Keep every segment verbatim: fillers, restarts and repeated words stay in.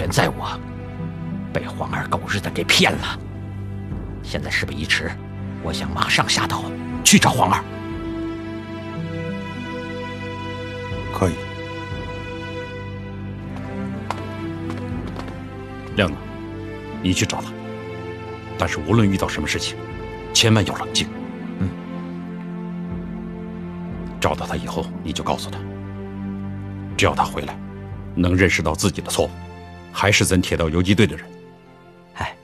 权在我，被皇儿狗日的给骗了。现在事不宜迟，我想马上下岛去找皇儿。 可以。 亮子，你去找他，但是无论遇到什么事情，千万要冷静。 嗯。 找到他以后，你就告诉他，只要他回来，能认识到自己的错误，还是咱铁道游击队的人。 哎。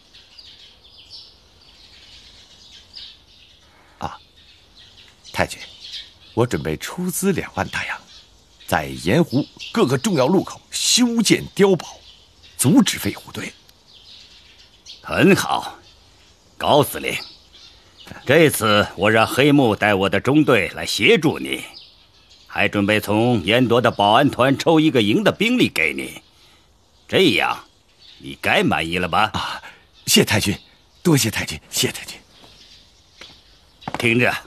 啊，太君，我准备出资两万大洋，在盐湖各个重要路口修建碉堡，阻止飞虎队。 很好，高司令，这次我让黑木带我的中队来协助你，还准备从延铎的保安团抽一个营的兵力给你，这样你该满意了吧？ 啊，谢太君，多谢太君，谢太君。 听着，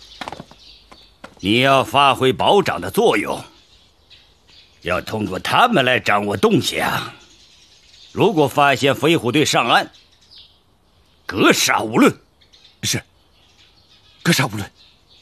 你要发挥保长的作用，要通过他们来掌握动向。如果发现飞虎队上岸，格杀勿论。 是，格杀勿论。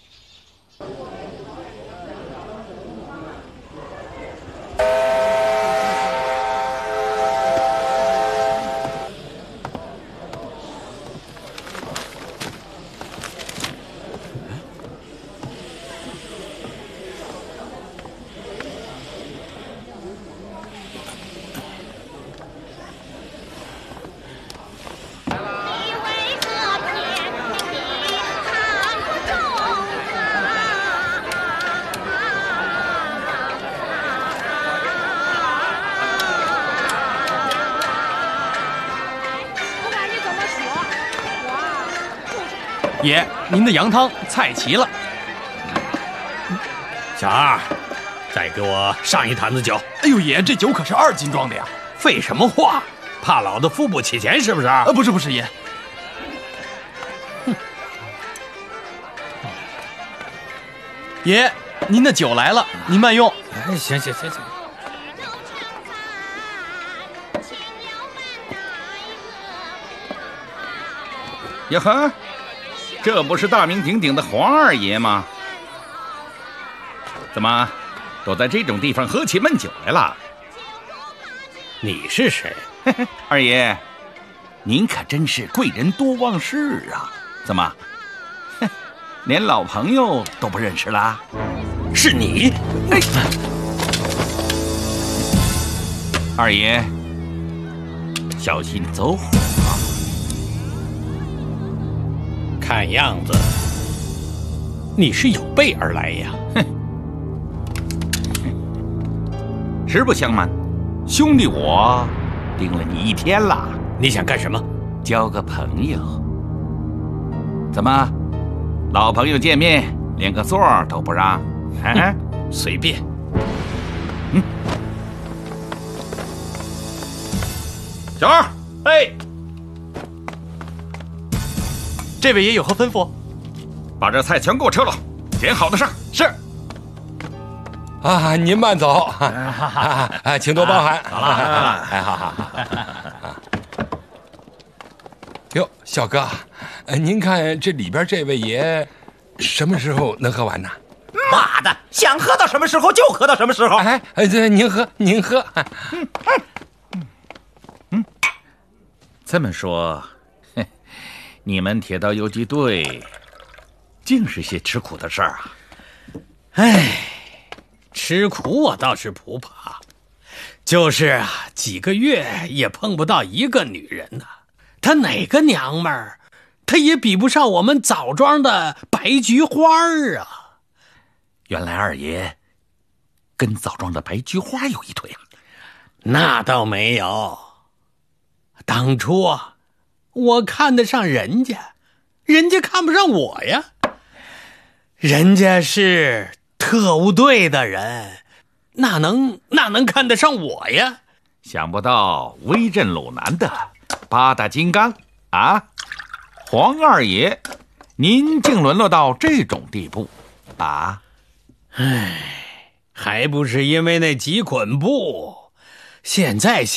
爷，您的羊汤菜齐了。 小二，再给我上一坛子酒。 哎呦，爷，这酒可是二斤装的呀！ 废什么话？怕老子付不起钱是不是？ 呃，不是不是，爷。哼。爷，您的酒来了，您慢用。 哎，行行行行。 呀呵，这不是大名鼎鼎的黄二爷吗？怎么都在这种地方喝起闷酒来了？ 你是谁？ 二爷，您可真是贵人多忘事啊！怎么，连老朋友都不认识啦？ 是你！哎， 二爷，小心走火啊！ 看样子你是有备而来呀！ 哼，实不相瞒，兄弟我盯了你一天了。 你想干什么？ 交个朋友。怎么，老朋友见面连个座都不让？啊， 随便。 嗯，小二， 哎，这位爷有何吩咐？ 把这菜全给我撤了，点好的上。 是。 啊，您慢走，啊，请多包涵。好了，哎，好好好。哟，小哥，您看这里边这位爷什么时候能喝完呢？ 妈的，想喝到什么时候就喝到什么时候。 哎哎，对，您喝，您喝。 嗯嗯嗯，这么说，你们铁道游击队竟是些吃苦的事儿啊！ 哎，吃苦我倒是不怕，就是啊，几个月也碰不到一个女人呐、啊。她哪个娘们儿，她也比不上我们枣庄的白菊花儿啊！ 原来二爷跟枣庄的白菊花有一腿啊？ 那倒没有。当初啊，我看得上人家，人家看不上我呀。人家是特务队的人，哪能哪能看得上我呀？ 想不到威震鲁南的八大金刚啊，黄二爷，您竟沦落到这种地步啊！ 唉，还不是因为那几捆布，现在